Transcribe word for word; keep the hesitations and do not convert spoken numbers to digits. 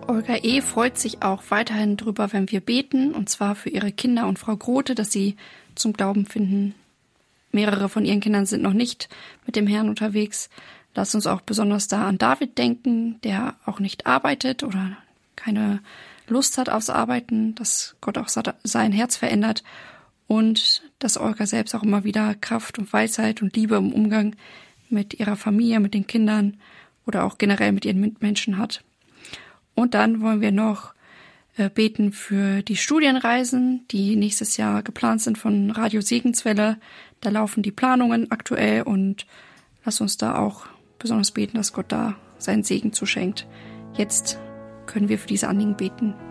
Olga E. freut sich auch weiterhin drüber, wenn wir beten, und zwar für ihre Kinder und Frau Grote, dass sie zum Glauben finden. Mehrere von ihren Kindern sind noch nicht mit dem Herrn unterwegs. Lasst uns auch besonders da an David denken, der auch nicht arbeitet oder keine Lust hat aufs Arbeiten, dass Gott auch sein Herz verändert und dass Olga selbst auch immer wieder Kraft und Weisheit und Liebe im Umgang mit ihrer Familie, mit den Kindern oder auch generell mit ihren Mitmenschen hat. Und dann wollen wir noch äh, beten für die Studienreisen, die nächstes Jahr geplant sind von Radio Segenswelle. Da laufen die Planungen aktuell und lass uns da auch besonders beten, dass Gott da seinen Segen zuschenkt. Jetzt können wir für diese Anliegen beten.